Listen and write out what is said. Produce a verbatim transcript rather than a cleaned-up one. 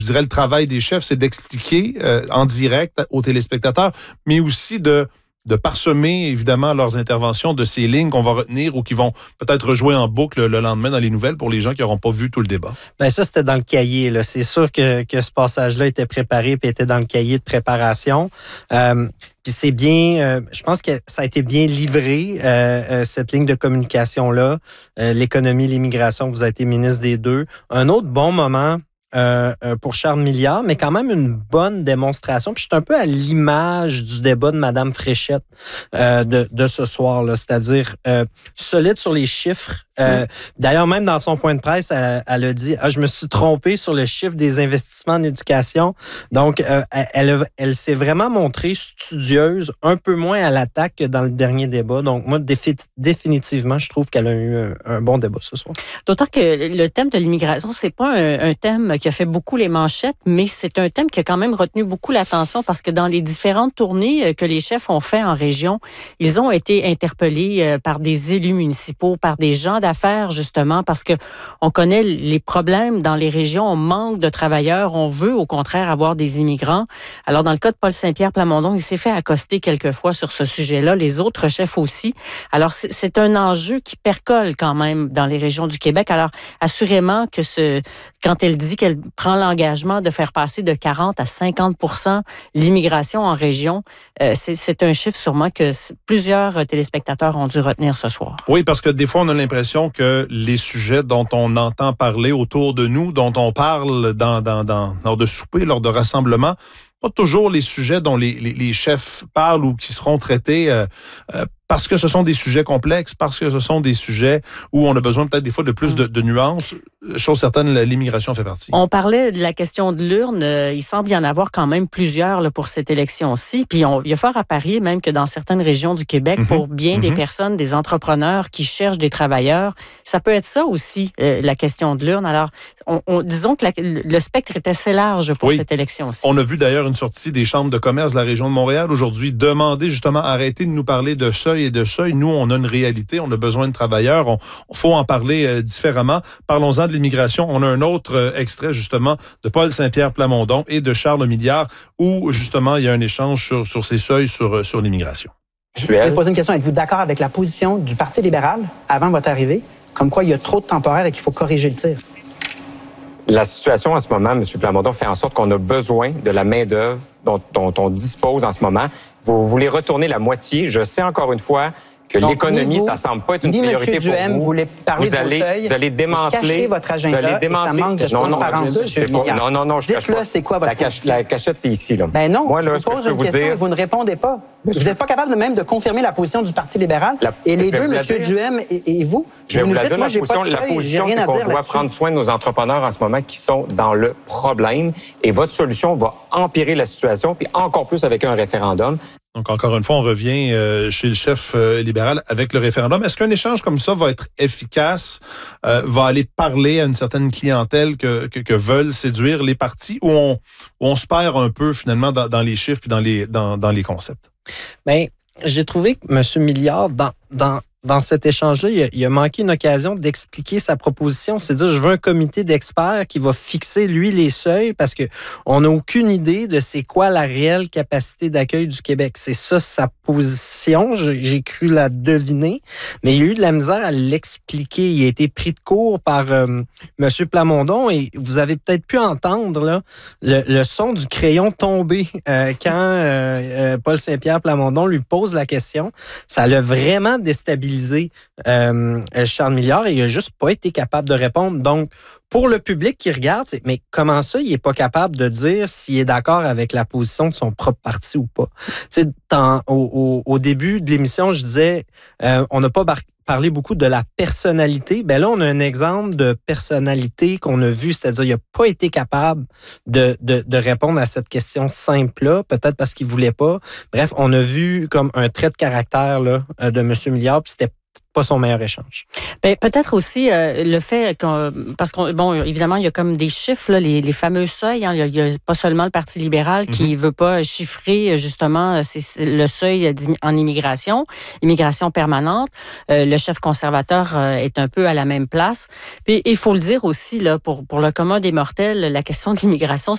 je dirais, le travail des chefs, c'est d'expliquer euh, en direct aux téléspectateurs, mais aussi de, de parsemer, évidemment, leurs interventions de ces lignes qu'on va retenir ou qui vont peut-être rejouer en boucle le lendemain dans les nouvelles pour les gens qui n'auront pas vu tout le débat. Bien, ça, c'était dans le cahier, là. C'est sûr que, que ce passage-là était préparé et était dans le cahier de préparation. Euh, Puis c'est bien, euh, je pense que ça a été bien livré, euh, euh, cette ligne de communication-là. Euh, l'économie, l'immigration, vous avez été ministre des deux. Un autre bon moment euh, euh, pour Charles Milliard, mais quand même une bonne démonstration. Puis je suis un peu à l'image du débat de Mme Fréchette euh, de, de ce soir, là, c'est-à-dire euh, solide sur les chiffres. Euh, D'ailleurs, même dans son point de presse, elle, elle a dit ah, « Je me suis trompée sur le chiffre des investissements en éducation. » Donc, euh, elle, elle s'est vraiment montrée studieuse, un peu moins à l'attaque que dans le dernier débat. Donc, moi, défi- définitivement, je trouve qu'elle a eu un, un bon débat ce soir. D'autant que le thème de l'immigration, c'est pas un, un thème qui a fait beaucoup les manchettes, mais c'est un thème qui a quand même retenu beaucoup l'attention parce que dans les différentes tournées que les chefs ont fait en région, ils ont été interpellés par des élus municipaux, par des gens d'affaires, justement, parce que on connaît les problèmes dans les régions, on manque de travailleurs, on veut au contraire avoir des immigrants. Alors, dans le cas de Paul Saint-Pierre Plamondon, il s'est fait accoster quelquefois sur ce sujet-là, les autres chefs aussi. Alors, c'est, c'est un enjeu qui percole quand même dans les régions du Québec. Alors, assurément que ce, quand elle dit qu'elle prend l'engagement de faire passer de quarante à cinquante pour cent l'immigration en région, euh, c'est, c'est un chiffre sûrement que plusieurs téléspectateurs ont dû retenir ce soir. Oui, parce que des fois, on a l'impression que les sujets dont on entend parler autour de nous, dont on parle dans, dans, dans, lors de soupers, lors de rassemblements, pas toujours les sujets dont les, les, les chefs parlent ou qui seront traités euh, euh, parce que ce sont des sujets complexes, parce que ce sont des sujets où on a besoin peut-être des fois de plus de, de nuances. Chose certaine, l'immigration fait partie. On parlait de la question de l'urne. Euh, il semble y en avoir quand même plusieurs là, pour cette élection-ci. Puis on, il y a fort à parier même que dans certaines régions du Québec, mm-hmm. pour bien mm-hmm. des personnes, des entrepreneurs qui cherchent des travailleurs, ça peut être ça aussi, euh, la question de l'urne. Alors, on, on, disons que la, le spectre est assez large pour oui. cette élection-ci. On a vu d'ailleurs une sortie des chambres de commerce de la région de Montréal aujourd'hui demander justement arrêter de nous parler de seuil et de seuil. Nous, on a une réalité, on a besoin de travailleurs, on, on faut en parler euh, différemment. Parlons-en de l'immigration. On a un autre euh, extrait justement de Paul Saint-Pierre Plamondon et de Charles Milliard où justement il y a un échange sur, sur ces seuils sur, sur l'immigration. Je vais poser une question. Êtes-vous d'accord avec la position du Parti libéral avant votre arrivée, comme quoi il y a trop de temporaires et qu'il faut corriger le tir? La situation en ce moment, M. Plamondon, fait en sorte qu'on a besoin de la main-d'œuvre dont, dont on dispose en ce moment. Vous voulez retourner la moitié. Je sais encore une fois que donc, l'économie, vous, ça semble pas être une priorité pour Duhem, vous. Vous voulez parler vous allez, de vos seuils, vous allez démanteler, cacher votre agenda vous allez démanteler, et ça manque de non, transparence, non, M. Milliard. Non, non, non, je cache pas. C'est quoi votre la, cache, la cachette, c'est ici. Là. Ben non, Moi, là, je vous pose je une vous question dire, et vous ne répondez pas. Monsieur, vous n'êtes pas capable de même de confirmer la position du Parti libéral. La, et les deux, M. Duhem et, et vous, je vais vous vous nous la dites, dire, moi, la j'ai position, pas de la seuil, position, j'ai rien c'est à qu'on dire doit là-dessus. prendre soin de nos entrepreneurs en ce moment qui sont dans le problème. Et votre solution va empirer la situation, puis encore plus avec un référendum. Donc, encore une fois, on revient euh, chez le chef euh, libéral avec le référendum. Est-ce qu'un échange comme ça va être efficace, euh, va aller parler à une certaine clientèle que, que, que veulent séduire les partis, ou on, où on se perd un peu, finalement, dans, dans les chiffres et dans les, dans, dans les concepts? Bien, j'ai trouvé que M. Milliard, dans, dans, dans cet échange-là, il a, il a manqué une occasion d'expliquer sa proposition. C'est-à-dire, je veux un comité d'experts qui va fixer, lui, les seuils, parce que on n'a aucune idée de c'est quoi la réelle capacité d'accueil du Québec. C'est ça, sa position. J'ai, j'ai cru la deviner, mais il a eu de la misère à l'expliquer. Il a été pris de court par euh, M. Plamondon et vous avez peut-être pu entendre là, le, le son du crayon tomber euh, quand euh, euh, Paul Saint-Pierre Plamondon lui pose la question. Ça l'a vraiment déstabilisé Euh, Charles Milliard et il n'a juste pas été capable de répondre. Donc, pour le public qui regarde, c'est, mais comment ça, il n'est pas capable de dire s'il est d'accord avec la position de son propre parti ou pas? Tu sais, dans, au, au, au début de l'émission, je disais, euh, on n'a pas bar- parlé beaucoup de la personnalité. Ben là, on a un exemple de personnalité qu'on a vu, c'est-à-dire il n'a pas été capable de, de, de répondre à cette question simple-là, peut-être parce qu'il ne voulait pas. Bref, on a vu comme un trait de caractère là, de M. Milliard, puis c'était pas son meilleur échange. Ben, peut-être aussi euh, le fait qu'on, parce qu'on, bon, évidemment, il y a comme des chiffres, là, les, les fameux seuils. Hein, il, y a, il y a pas seulement le Parti libéral qui mm-hmm. veut pas chiffrer justement c'est, c'est le seuil en immigration, immigration permanente. Euh, le chef conservateur euh, est un peu à la même place. Puis il faut le dire aussi là, pour pour le commun des mortels, la question de l'immigration,